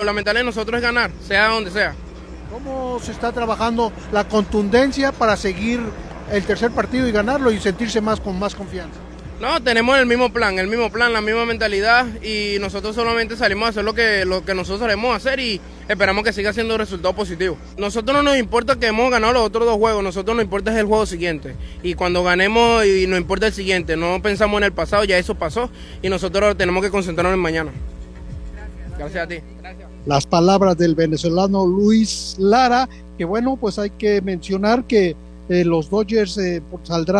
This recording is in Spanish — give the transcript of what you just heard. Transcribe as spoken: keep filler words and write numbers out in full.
la mentalidad de nosotros es ganar, sea donde sea. ¿Cómo se está trabajando la contundencia para seguir el tercer partido y ganarlo y sentirse más con más confianza? No, tenemos el mismo plan, el mismo plan, la misma mentalidad y nosotros solamente salimos a hacer lo que, lo que nosotros sabemos hacer y esperamos que siga siendo resultado positivo. Nosotros no nos importa que hemos ganado los otros dos juegos, nosotros nos importa es el juego siguiente y cuando ganemos y nos importa el siguiente, no pensamos en el pasado, ya eso pasó y nosotros tenemos que concentrarnos en mañana. Gracias, Gracias a ti. Gracias. Las palabras del venezolano Luis Lara, que bueno, pues hay que mencionar que eh, los Dodgers eh, saldrán